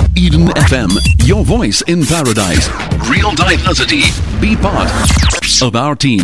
Eden FM, your voice in paradise. Real diversity. Be part of our team.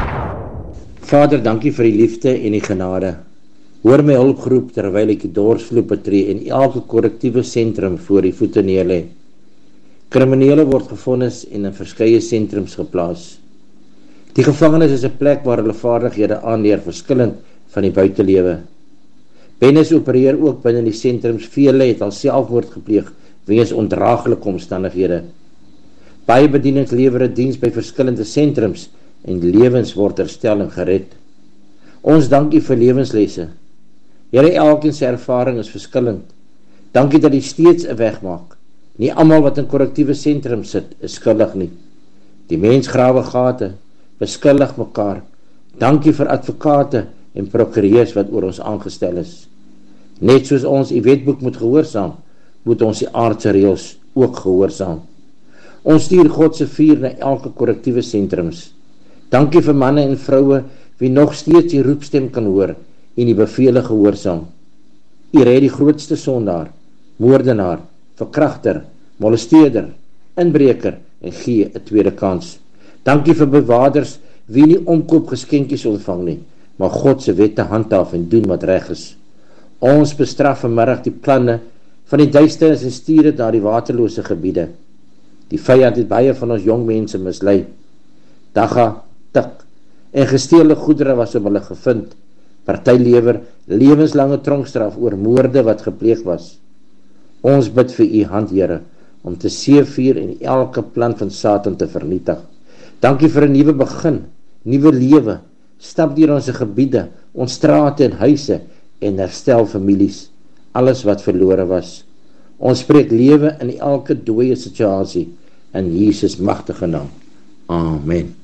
Vader, dankie vir die liefde en die genade. Hoor my hulpgroep terwyl ek die dorsvloer betree en elke korrektiewe sentrum voor die voete neerlê. Kriminele word gevonnis en in verskeie sentrums geplaas. Die gevangenis is 'n plek waar hulle vaardighede aanleer, verskillend van die buitelewe. Bendes opereer ook binne die sentrums. Vele het al selfmoord gepleeg weens ondraaglike omstandighede. Baie bedienings lewer 'n diens by verskillende sentrums en lewens word herstel en gered. Ons dank U vir lewenslesse. Here, elkeen se ervaring is verskillend. Dankie dat U steeds 'n weg maak. Nie almal wat in korrektiewe sentrums sit is skuldig nie. Die mens grawe gate, beskuldig mekaar. Dankie vir advokate en prokureurs wat oor ons aangestel is. Net soos ons die wetboek moet gehoorsaam, moet ons die aardse reëls ook gehoorsaam. Ons stuur God se vuur na elke korrektiewe sentrums. Dankie vir manne en vroue wie nog steeds die roepstem kan hoor en die bevele gehoorsaam. U red die grootste sondaar, moordenaar, verkragter, molesteerder, inbreker en gee 'n tweede kans. Dankie vir bewaarders wie nie omkoop geskenkies ontvang nie, maar God se wette handhaaf en doen wat reg is. Ons bestraf vanmiddag die planne van die duisternis en stuur dit na die waterlose gebiede. Die vyand het baie van ons jong mense mislei. Dagga, tik en gesteelde goedere was op hulle gevind. Party lewer lewenslange tronkstraf oor moorde wat gepleeg was. Ons bid vir U hand, Here, om te seëvier en elke plan van Satan te vernietig. Dankie vir 'n nuwe begin, nuwe lewe. Stap deur ons gebiede, ons strate en huise en herstel families, alles wat verlore was. Ons spreek lewe in elke dooie situasie in Jesus magtige naam. Amen.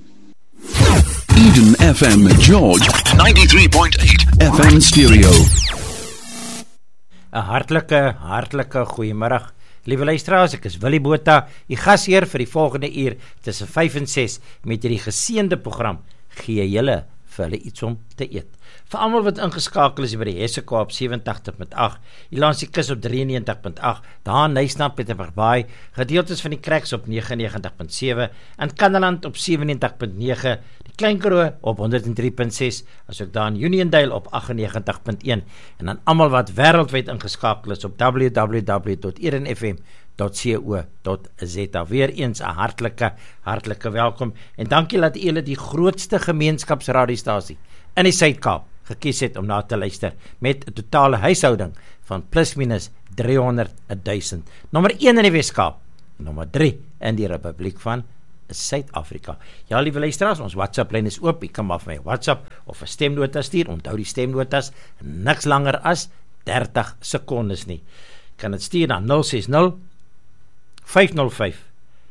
Eden FM, George, 93.8 FM stereo. 'n hartlike goeiemiddag. Liewe luisteraars, ek is Willie Botha, die gasheer vir die volgende uur tussen 5 en 6 met hierdie geseënde program. Gee julle vir hulle iets om te eet. Vir almal wat ingeskakel is by die Hesseqa op 87.8, die langs die kus op 93.8, daar in Nysna, Pietermaritzburg, gedeeltes van die Cracks op 99.7, in Kannaland op 97.9, die Klein Karoo op 103.6, asook daar in Uniondale op 98.1, en dan almal wat wêreldwyd ingeskakel is op www.edenfm.co.za. Weer eens 'n hartlike welkom, en dankie dat julle die grootste gemeenskapsradiostasie in die Suid-Kaap gekies het om na te luister, met 'n totale huishouding van plus minus 300.000. Nommer 1 in die Weskaap, nommer 3 in die Republiek van Suid-Afrika. Ja, liewe luisteraars, ons WhatsApp-lyn is oop. Jy kan maar vir my WhatsApp of 'n stemnota stuur. Onthou die stemnotas niks langer as 30 sekondes nie. Jy kan dit stuur na 060 505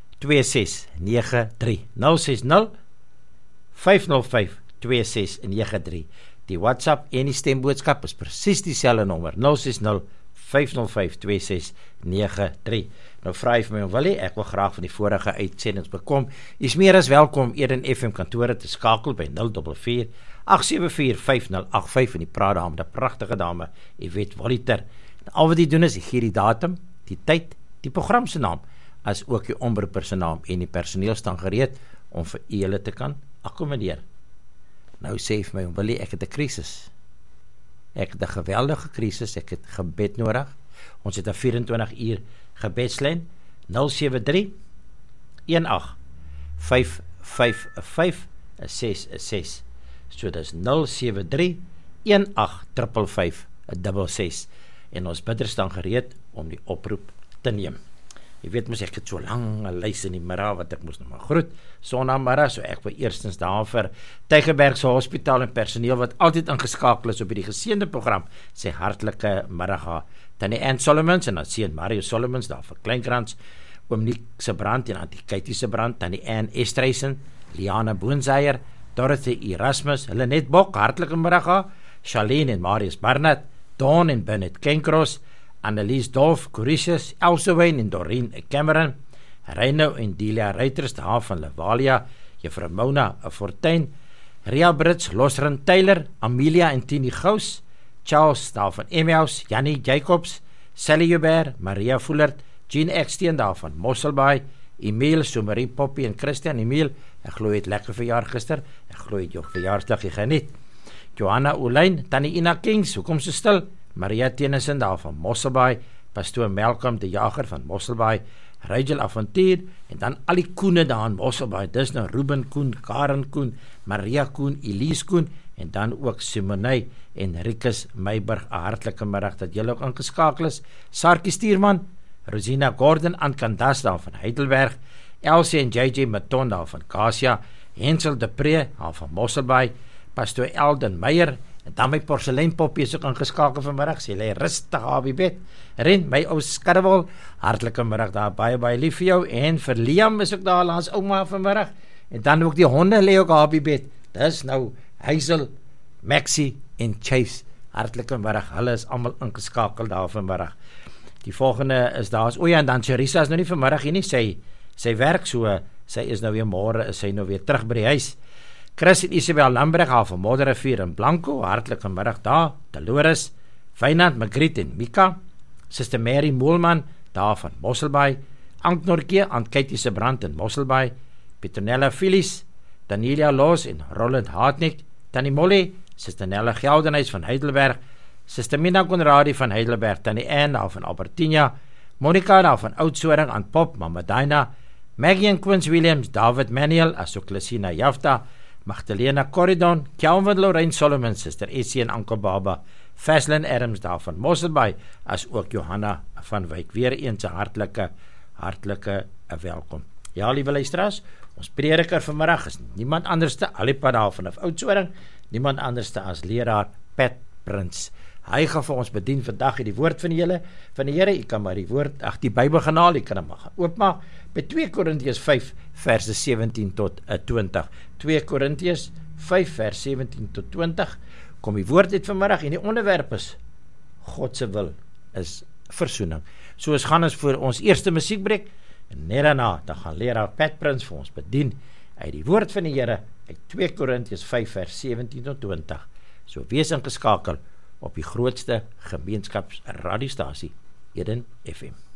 2693 060 505 2693. Die WhatsApp en die stemboodskap is presies dieselfde nommer, 060 505 2693. Nou vra hy vir my, Willie, ek wil graag van die vorige uitsendings bekom. Is meer as welkom Eden FM kantore te skakel by 044 874 5085 en die praat daar met 'n pragtige dame, Yvette Waliter. Al wat die doen is, die gee die datum, die tyd, die program se naam, as ook die omroeper se naam, en die personeel staan gereed om vir julle te kan akkommodeer. Nou sê vir my, Willie, ek het 'n krisis. Ek het 'n geweldige krisis, ek het gebed nodig. Ons het 'n 24 uur gebedslyn, 073 18 555 66. So dis 073 18 555 en ons bidders staan gereed om die oproep te neem. Jy weet mos, ek het so lang 'n lys in die middag wat ek moes nou maar groet, Sondagmiddag, so ek wil eerstens daar vir Tygerbergse Hospitaal en personeel wat altyd ingeskakel is op hierdie geseënde program, sê hartlike middag. Tannie Ann Solomons en dan seun Mario Solomons daar vir Kleinkrans, oom Nick se brand en Auntie Katie se brand, Tannie Ann Estreisen, Liana Boonseier, Dorothy Erasmus, Lenet Bok, hartlike middag, Charlene en Marius Barnett, Dawn en Bennett Kenkros, Annelies Dolf, Coricius, Elsewyn en Doreen Cameron, Reino en Delia Reuters, daar van Levalia, Juffrou Mona Fortuin, Ria Brits, Losrin Taylor, Amelia en Tini Gous, Charles daar van Emmaus, Jannie Jacobs, Sally Hubert, Maria Fullert, Jean Eksteen daar van Mosselbaai, Emile, Somarie, Poppy en Christian. Emile, ek glo het lekker verjaar gister, ek glo het jou verjaarsdag geniet. Johanna Olyn, Tannie Ina Kings, hoekom so stil? Maria Tennyson daar van Mosselbaai, Pastoor Malcolm de Jager van Mosselbaai, Rachel Avontuur, en dan al die Koene daar in Mosselbaai, dis nou Ruben Koen, Karen Koen, Maria Koen, Elise Koen, en dan ook Simonei en Rikus Meiburg, 'n hartlike middag dat julle ook ingeskakel is. Sarkie Stuurman, Rosina Gordon, Ankandas daar van Heidelberg, Elsie en JJ Maton daar van Kasia, Hensel de Pre daar van Mosselbaai, Pastoor Elden Meyer, en dan my porseleinpoppie is ook ingeskakel vanmiddag, sê lê rustig op die bed. Ren, my ou skarrewol, hartlike middag daar, baie lief vir jou, en vir Liam is ook daar langs ouma vanmiddag, en dan ook die honde lê ook op die bed, dis nou Hazel, Maxie en Chase, hartlike middag, hulle is almal ingeskakel daar vanmiddag. Die volgende is daar, en dan Charissa is nou nie vanmiddag hier nie, sy werk so, sy is nou weer môre, is sy nou weer terug by die huis. Chris en Isabel Lambreg af van Modderrivier in Blanco, hartlike middag daar, Dolores, Wynand, Magritte en Mika, Suster Mary Moelman, daar van Mosselbaai, Anknorkie, Antkeitie se brand in Mosselbaai, Petronella Phyllis, Danielia Loos en Roland Hartnick, Tannie Molly, Suster Nella Geldenhuis van Heidelberg, Suster Mina Conradi van Heidelberg, Tannie Anne daar van Albertina, Monica daar van Oudtshoorn aan Pop, Mama Dina, Maggie en Quince Williams, David Manuel, asook Lucina Jafta, Magdalena Corridon, Kelvin Lorraine Solomon, Suster Essie en Anko Baba, Faslin Adams daar van Mosselbaai, as ook Johanna van Wyk, weer eens 'n hartlike welkom. Ja, liewe luisteraars, ons prediker vanmiddag is niemand anderste, Alipad daar vanaf Oudtshoorn, niemand anderste as leraar Pat Prins. Hy gaan vir ons bedien vandag die woord van die Here. U kan maar die woord, die Bybel gaan haal, u kan hom gaan oopmaak by 2 Korintiërs 5 verse 17 tot 20. 2 Korintiërs 5 vers 17 tot 20. Kom die woord uit vanmiddag en die onderwerp is God se wil is versoening. So ons gaan vir ons eerste musiekbreek en net daarna dan gaan leraar Pat Prins vir ons bedien uit die woord van die Here uit 2 Korintiërs 5 vers 17 tot 20. So wees ingeskakel op die grootste gemeenskapsradiostasie, Eden FM.